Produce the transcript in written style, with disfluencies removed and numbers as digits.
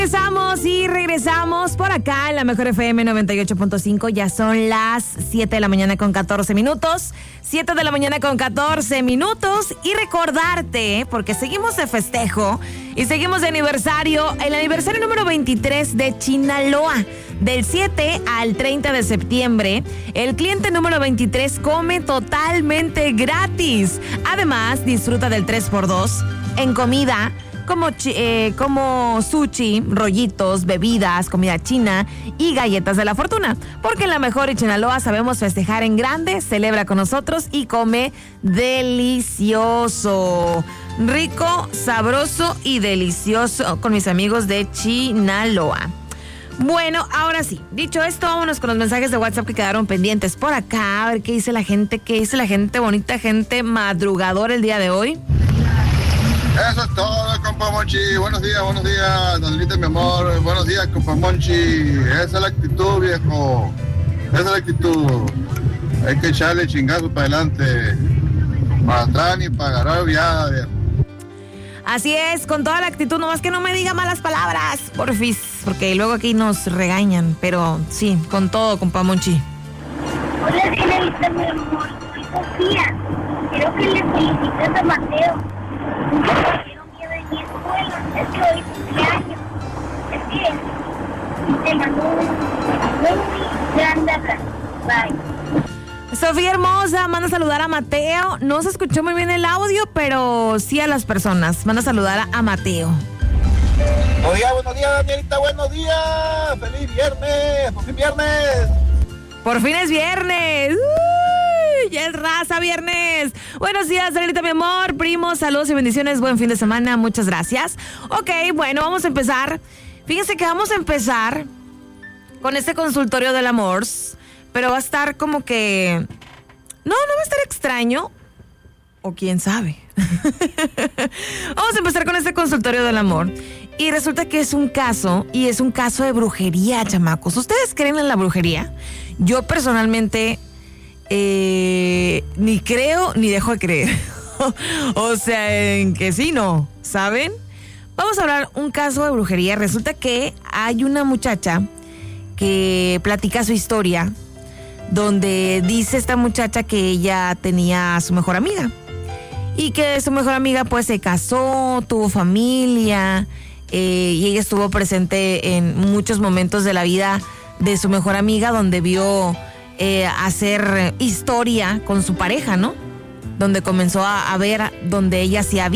Regresamos por acá en la Mejor FM 98.5. Ya son las 7 de la mañana con 14 minutos. 7 de la mañana con 14 minutos. Y recordarte, porque seguimos de festejo y seguimos de aniversario, el aniversario número 23 de Chinaloa. Del 7 al 30 de septiembre, el cliente número 23 come totalmente gratis. Además, disfruta del 3x2 en comida, como sushi, rollitos, bebidas, comida china y galletas de la fortuna. Porque en La Mejor y Chinaloa sabemos festejar en grande, celebra con nosotros y come delicioso. Rico, sabroso y delicioso con mis amigos de Chinaloa. Bueno, ahora sí, dicho esto, vámonos con los mensajes de WhatsApp que quedaron pendientes por acá. A ver qué dice la gente, bonita gente madrugadora el día de hoy. Eso es todo, compa Monchi. Buenos días, Donelita, mi amor. Buenos días, compa Monchi. Esa es la actitud, viejo. Esa es la actitud. Hay que echarle chingazo para adelante. Para atrás ni para agarrar viada, viejo. Así es, con toda la actitud, nomás que no me diga malas palabras, porfis, porque luego aquí nos regañan. Pero sí, con todo, compa Monchi. Hola, Donelita, mi amor. Soy Sofía. Quiero que le felicites a Mateo. Un compañero mío de mi escuela, es que hoy cumpleaños. Es que te mando un muy grande abrazo. Bye. Sofía hermosa, manda a saludar a Mateo. No se escuchó muy bien el audio, pero sí a las personas. Manda a saludar a Mateo. Buenos días, Danielita, buenos días. Feliz viernes, por fin viernes. Por fin es viernes. Ya es raza viernes. Buenos días, Danielita, mi amor. Primos, saludos y bendiciones. Buen fin de semana. Muchas gracias. Ok, bueno, vamos a empezar. Fíjense que vamos a empezar con este consultorio del amor. Pero va a estar como que... No va a estar extraño. O quién sabe. Vamos a empezar con este consultorio del amor. Y resulta que es un caso. Y es un caso de brujería, chamacos. ¿Ustedes creen en la brujería? Yo personalmente... ni creo ni dejo de creer. O sea, en que sí, no, ¿saben? Vamos a hablar un caso de brujería. Resulta que hay una muchacha que platica su historia, donde dice esta muchacha que ella tenía a su mejor amiga y que su mejor amiga pues se casó, tuvo familia, y ella estuvo presente en muchos momentos de la vida de su mejor amiga, donde vio hacer historia con su pareja, ¿no? Donde comenzó a ver donde ella hacía